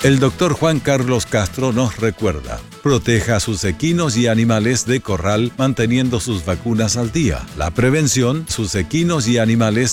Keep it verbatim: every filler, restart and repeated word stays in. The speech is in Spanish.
El doctor Juan Carlos Castro nos recuerda: proteja a sus equinos y animales de corral manteniendo sus vacunas al día. La prevención, sus equinos y animales